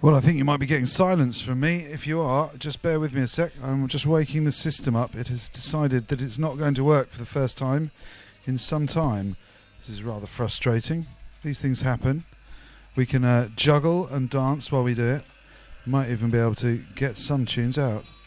Well, I think you might be getting silence from me. If you are, just bear with me a sec. I'm just waking the system up. It has decided that it's not going to work for the first time in some time. This is rather frustrating. These things happen. We can juggle and dance while we do it. Might even be able to get some tunes out.